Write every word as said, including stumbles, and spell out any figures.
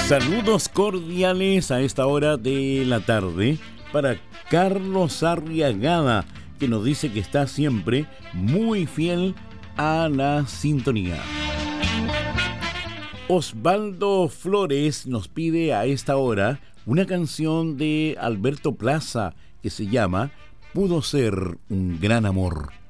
Saludos cordiales a esta hora de la tarde para Carlos Arriagada, que nos dice que está siempre muy fiel a la sintonía. Osvaldo Flores nos pide a esta hora una canción de Alberto Plaza que se llama Pudo ser un gran amor.